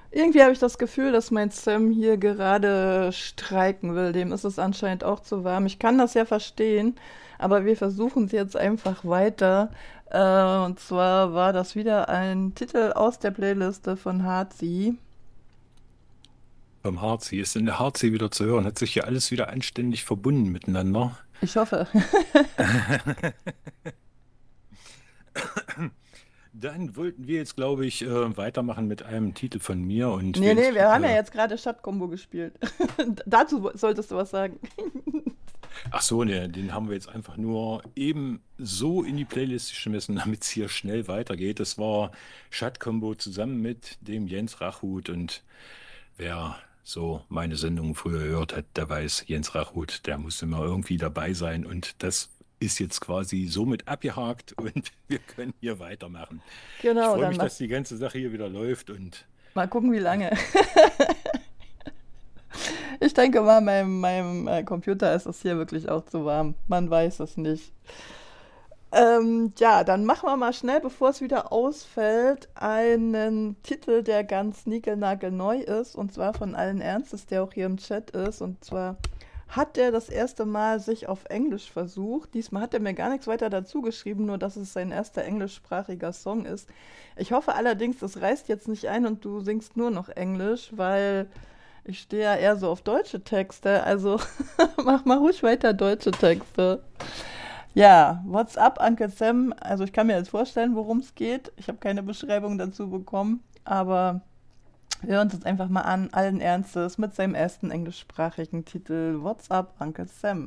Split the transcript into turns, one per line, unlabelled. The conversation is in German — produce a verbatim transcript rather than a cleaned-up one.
Irgendwie habe ich das Gefühl, dass mein Sam hier gerade streiken will. Dem ist es anscheinend auch zu warm. Ich kann das ja verstehen, aber wir versuchen es jetzt einfach weiter. Äh, und zwar war das wieder ein Titel aus der Playliste von Harzi.
Beim Harzi ist in der Harzi wieder zu hören, hat sich ja alles wieder anständig verbunden miteinander.
Ich hoffe.
Dann wollten wir jetzt, glaube ich, äh, weitermachen mit einem Titel von mir und
Nee,
wir,
nee, wir haben ja
äh,
jetzt gerade Stadtkombo gespielt. Dazu solltest du was sagen.
ach so, ne, den haben wir jetzt einfach nur eben so in die Playlist geschmissen, damit es hier schnell weitergeht. Das war Chat-Combo zusammen mit dem Jens Rachut und wer so meine Sendungen früher gehört hat, der weiß, Jens Rachut, der muss immer irgendwie dabei sein und das ist jetzt quasi somit abgehakt und wir können hier weitermachen. Ich
Genau,
freue
dann
mich,
mach
dass die ganze Sache hier wieder läuft und
mal gucken, wie lange. Ich denke mal, meinem, meinem äh, Computer ist es hier wirklich auch zu warm. Man weiß es nicht. Ähm, ja, dann machen wir mal schnell, bevor es wieder ausfällt, einen Titel, der ganz niegelnagelneu ist, und zwar von Allen Ernstes, der auch hier im Chat ist. Und zwar hat er das erste Mal sich auf Englisch versucht. Diesmal hat er mir gar nichts weiter dazu geschrieben, nur dass es sein erster englischsprachiger Song ist. Ich hoffe allerdings, das reißt jetzt nicht ein und du singst nur noch Englisch, weil ich stehe ja eher so auf deutsche Texte. Also mach mal ruhig weiter deutsche Texte. Ja, What's up, Uncle Sam? Also ich kann mir jetzt vorstellen, worum es geht. Ich habe keine Beschreibung dazu bekommen, aber wir hören uns jetzt einfach mal an, allen Ernstes, mit seinem ersten englischsprachigen Titel What's up, Uncle Sam?